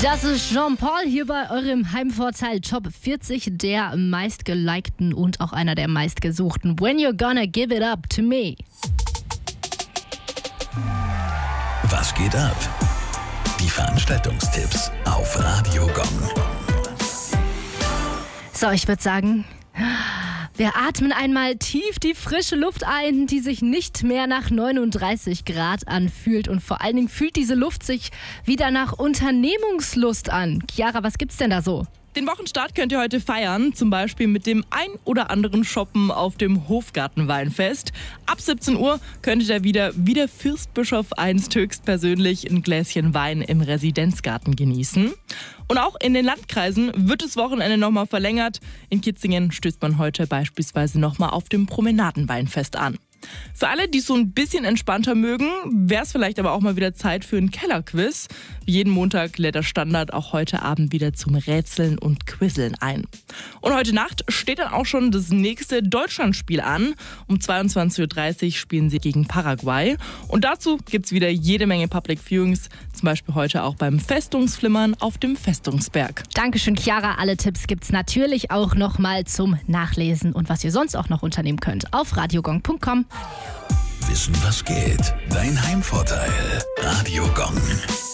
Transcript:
Das ist Jean-Paul hier bei eurem Heimvorteil Top 40 der meistgelikten und auch einer der meistgesuchten. When you're gonna give it up to me. Was geht ab? Die Veranstaltungstipps auf Radio Gong. So, ich würde sagen, wir atmen einmal tief die frische Luft ein, die sich nicht mehr nach 39 Grad anfühlt. Und vor allen Dingen fühlt diese Luft sich wieder nach Unternehmungslust an. Chiara, was gibt's denn da so? Den Wochenstart könnt ihr heute feiern, zum Beispiel mit dem ein oder anderen Shoppen auf dem Hofgartenweinfest. Ab 17 Uhr könnt ihr da wieder wie der Fürstbischof einst höchstpersönlich ein Gläschen Wein im Residenzgarten genießen. Und auch in den Landkreisen wird das Wochenende nochmal verlängert. In Kitzingen stößt man heute beispielsweise nochmal auf dem Promenadenweinfest an. Für alle, die es so ein bisschen entspannter mögen, wäre es vielleicht aber auch mal wieder Zeit für ein Kellerquiz. Wie jeden Montag lädt der Standard auch heute Abend wieder zum Rätseln und Quizzeln ein. Und heute Nacht steht dann auch schon das nächste Deutschlandspiel an. Um 22.30 Uhr spielen sie gegen Paraguay. Und dazu gibt es wieder jede Menge Public Viewings, zum Beispiel heute auch beim Festungsflimmern auf dem Festungsberg. Dankeschön, Chiara. Alle Tipps gibt's natürlich auch nochmal zum Nachlesen und was ihr sonst auch noch unternehmen könnt auf radiogong.com. Wissen, was geht? Dein Heimvorteil. Radio Gong.